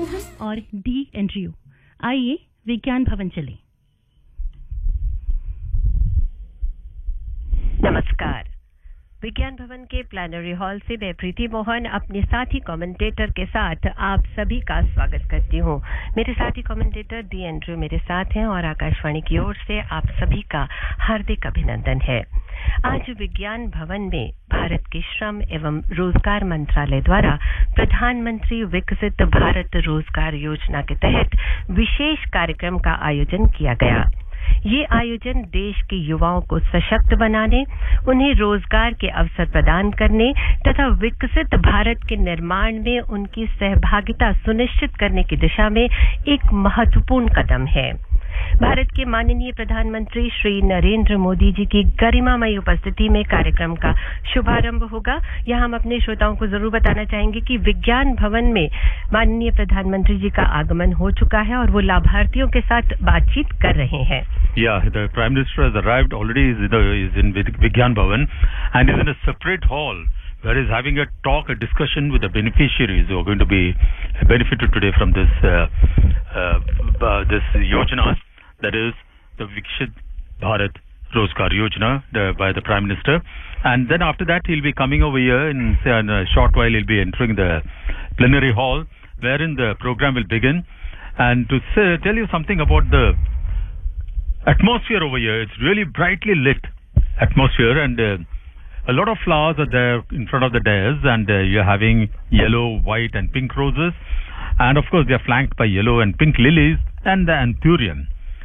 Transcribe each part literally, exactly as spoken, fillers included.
मोहन और D Andrew. आइए विज्ञान भवन चले। नमस्कार। विज्ञान भवन के प्लानरी हॉल से मैं प्रीति मोहन अपने साथी कमेंटेटर के साथ आप सभी का स्वागत करती हूँ। मेरे साथी कमेंटेटर डी एंड्रयू मेरे साथ हैं और आकाशवाणी की ओर से आप सभी का हार्दिक अभिनंदन है। आज विज्ञान भवन में भारत के श्रम एवं रोजगार मंत्रालय द्वारा प्रधानमंत्री विकसित भारत रोजगार योजना के तहत विशेष कार्यक्रम का आयोजन किया गया। ये आयोजन देश के युवाओं को सशक्त बनाने, उन्हें रोजगार के अवसर प्रदान करने तथा विकसित भारत के निर्माण में उनकी सहभागिता सुनिश्चित करने की दिशा में एक महत्वपूर्ण कदम है। भारत के माननीय प्रधानमंत्री श्री नरेंद्र मोदी जी की गरिमामयी उपस्थिति में कार्यक्रम का शुभारंभ होगा। यहाँ हम अपने श्रोताओं को जरूर बताना चाहेंगे कि विज्ञान भवन में माननीय प्रधानमंत्री जी का आगमन हो चुका है और वो लाभार्थियों के साथ बातचीत कर रहे हैं। Yeah, the Prime Minister has arrived already. Is in, the, is in Vigyan Bhavan and is in a separate hall where he is having a talk, a discussion with the beneficiaries who are going to be benefited today from this uh, uh, uh, this Yojana. That is the Viksit Bharat Rozgar Yojana the, by the Prime Minister. And then after that he'll be coming over here in, say, in a short while he'll be entering the plenary hall wherein the program will begin. And to say, tell you something about the atmosphere over here, it's really brightly lit atmosphere and uh, a lot of flowers are there in front of the dais and uh, you're having yellow, white and pink roses and of course they are flanked by yellow and pink lilies and the anthurium.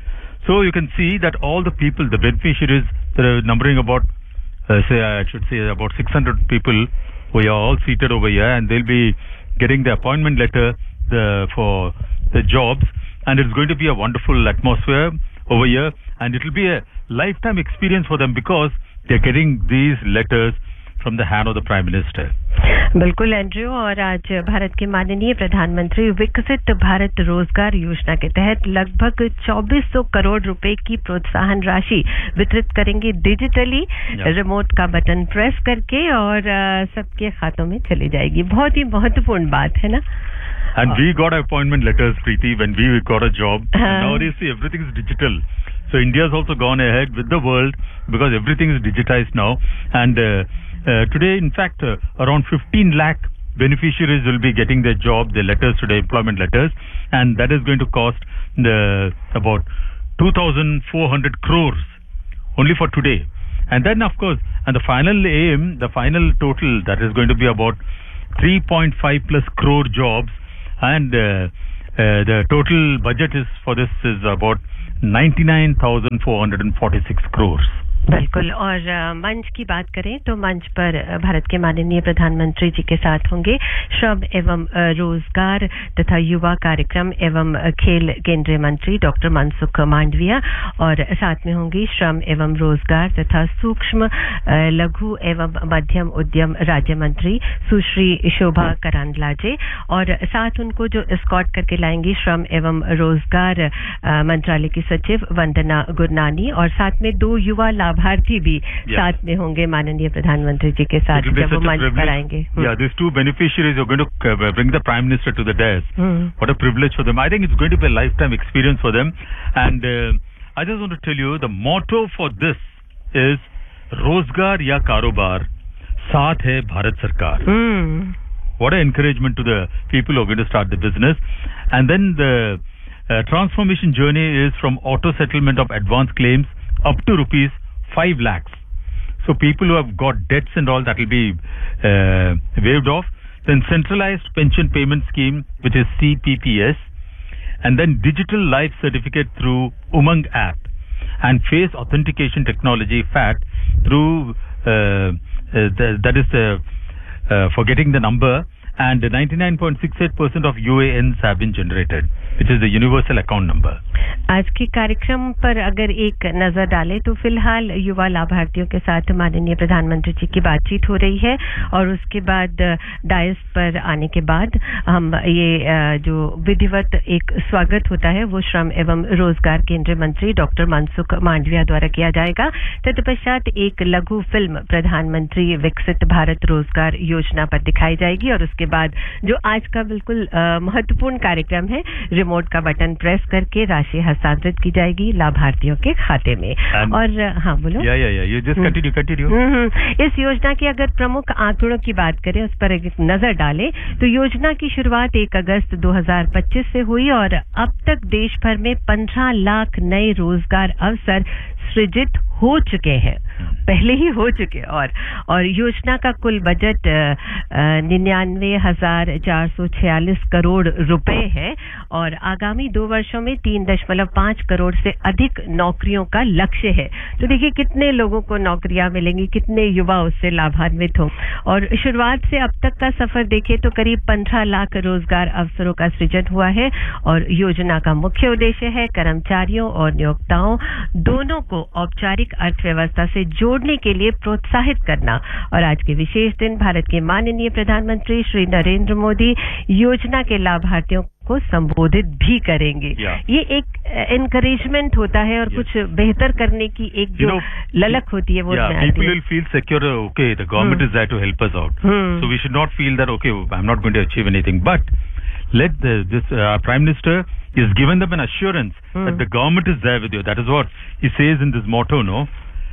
So you can see that all the people, the beneficiaries, they're numbering about, uh, say, I should say about six hundred people who are all seated over here and they'll be getting the appointment letter the, for the jobs and it's going to be a wonderful atmosphere over here and it will be a lifetime experience for them because they're getting these letters from the hand of the Prime Minister. बिल्कुल Andrew, और आज भारत के माननीय प्रधानमंत्री विकसित भारत रोजगार योजना के तहत लगभग चौबीस सौ करोड़ रुपए की प्रोत्साहन राशि वितरित करेंगे डिजिटली, रिमोट का बटन प्रेस करके और सबके खातों में चली जाएगी। बहुत ही महत्वपूर्ण बात है ना। And we got appointment letters, Preeti, when we got a job. Uh, and nowadays, see, everything is digital. So India has also gone ahead with the world because everything is digitized now. And uh, uh, today, in fact, uh, around fifteen lakh beneficiaries will be getting their job, their letters today, employment letters. And that is going to cost uh, about two thousand four hundred crores only for today. And then, of course, and the final aim, the final total, that is going to be about three point five plus crore jobs. And uh, uh, the total budget is for this is about ninety-nine thousand four hundred forty-six crores. बिल्कुल। और मंच की बात करें तो मंच पर भारत के माननीय प्रधानमंत्री जी के साथ होंगे श्रम एवं रोजगार तथा युवा कार्यक्रम एवं खेल केंद्रीय मंत्री डॉक्टर मनसुख मांडविया और साथ में होंगी श्रम एवं रोजगार तथा सूक्ष्म लघु एवं मध्यम उद्यम राज्य मंत्री सुश्री शोभा करांडलाजे और साथ उनको जो एस्कॉर्ट करके लाएंगी श्रम एवं रोजगार मंत्रालय की सचिव वंदना गुरनानी और साथ में दो युवा लाभार्थी भी yeah. साथ में होंगे माननीय प्रधानमंत्री जी के साथ जब वो मंच पर आएंगे। Yeah, these two beneficiaries are going to uh, bring the Prime Minister to the dais. Hmm. What a privilege for them. I think it's going to be a lifetime experience for them. And uh, I just want to tell you, the motto for this is Rozgar ya Karobar, Saath hai Bharat Sarkar. Hmm. What an encouragement to the people who are going to start the business. And then the uh, transformation journey is from auto settlement of advance claims up to rupees five lakhs. So people who have got debts and all, that will be uh, waived off. Then centralized pension payment scheme, which is C P P S. And then digital life certificate through Umang app. And face authentication technology, F A T, through, uh, uh, the, that is uh, uh, for getting the number. And ninety-nine point six eight percent of U A Ns have been generated, which is the universal account number. आज के कार्यक्रम पर अगर एक नजर डालें तो फिलहाल युवा लाभार्थियों के साथ माननीय प्रधानमंत्री जी की बातचीत हो रही है और उसके बाद डायस पर आने के बाद हम ये जो विधिवत एक स्वागत होता है वो श्रम एवं रोजगार केंद्रीय मंत्री डॉक्टर मनसुख मांडविया द्वारा किया जाएगा। तत्पश्चात एक लघु फिल्म प्रधानमंत्री विकसित भारत रोजगार योजना पर दिखाई जाएगी और उसके बाद जो आज का बिल्कुल महत्वपूर्ण कार्यक्रम है, रिमोट का बटन प्रेस करके राशि हस्तांतरित की जाएगी लाभार्थियों के खाते में। And और हाँ बोलो। या या या you just continue continue। इस योजना के अगर प्रमुख आंकड़ों की बात करें, उस पर एक नजर डालें तो योजना की शुरुआत एक अगस्त दो हज़ार पच्चीस से हुई और अब तक देश भर में पंद्रह लाख नए रोजगार अवसर सृजित हो चुके हैं, पहले ही हो चुके और और योजना का कुल बजट निन्यानवे हजार चार सौ छियालीस करोड़ रुपए है और आगामी दो वर्षों में तीन दशमलव पांच करोड़ से अधिक नौकरियों का लक्ष्य है। तो देखिए कितने लोगों को नौकरियां मिलेंगी, कितने युवा उससे लाभान्वित हों और शुरुआत से अब तक का सफर देखें तो करीब पंद्रह लाख रोजगार अवसरों का सृजन हुआ है और योजना का मुख्य उद्देश्य है कर्मचारियों और नियोक्ताओं दोनों को औपचारिक अर्थव्यवस्था से जोड़ने के लिए प्रोत्साहित करना। और आज के विशेष दिन भारत के माननीय प्रधानमंत्री श्री नरेंद्र मोदी योजना के लाभार्थियों को संबोधित भी करेंगे। yeah. ये एक एनकरेजमेंट होता है और yes. कुछ बेहतर करने की एक जो you know, ललक होती है वो yeah, people will feel secure, okay, the government hmm. is there to help us out. Hmm. So we should not feel that, okay, I'm not going to achieve anything. But let the, this uh, Prime Minister is given them an assurance hmm. that the government is there with you. That is what he says in this motto, no?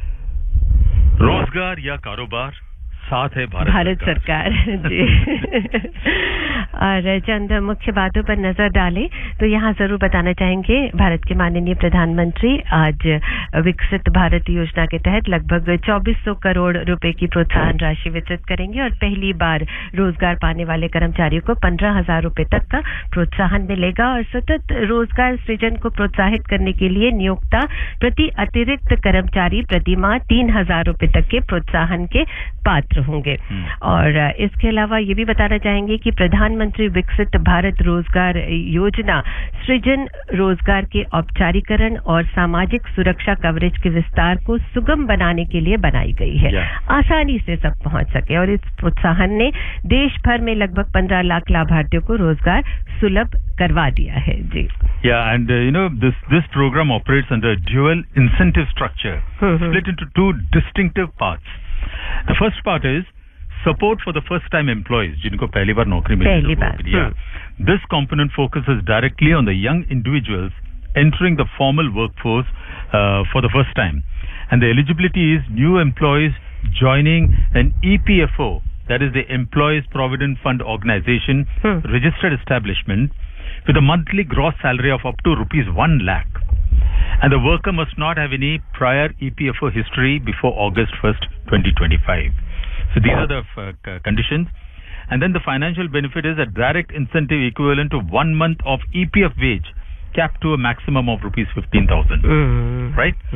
रोजगार या कारोबार साथ है भारत, भारत सरकार, सरकार जी। और चंद मुख्य बातों पर नजर डालें तो यहाँ जरूर बताना चाहेंगे भारत के माननीय प्रधानमंत्री आज विकसित भारत योजना के तहत लगभग चौबीस सौ करोड़ रुपए की प्रोत्साहन राशि वितरित करेंगे और पहली बार रोजगार पाने वाले कर्मचारियों को पंद्रह हजार रुपए तक का प्रोत्साहन मिलेगा और सतत रोजगार सृजन को प्रोत्साहित करने के लिए नियोक्ता प्रति अतिरिक्त कर्मचारी प्रति माह तीन हजार रुपए तक के प्रोत्साहन के पात्र होंगे। और इसके अलावा ये भी बताना चाहेंगे कि प्रधानमंत्री विकसित भारत रोजगार योजना सृजन, रोजगार के औपचारीकरण और सामाजिक सुरक्षा कवरेज के विस्तार को सुगम बनाने के लिए बनाई गई है, yeah. आसानी से सब पहुंच सके और इस प्रोत्साहन ने देश भर में लगभग पंद्रह लाख लाभार्थियों को रोजगार सुलभ करवा दिया है जी। Yeah, and uh, you know this this program operates under dual incentive structure, mm-hmm. split into two distinctive parts. The first part is support for the first-time employees, जिनको पहली बार नौकरी मिली है। Yeah. This component focuses directly on the young individuals entering the formal workforce uh, for the first time, and the eligibility is new employees joining an E P F O, that is the Employees Provident Fund Organization, hmm. registered establishment, with a monthly gross salary of up to rupees one lakh. And the worker must not have any prior E P F O history before August first, twenty twenty-five. So these are the uh, conditions. And then the financial benefit is a direct incentive equivalent to one month of E P F wage, capped to a maximum of rupees fifteen thousand. Mm. Right?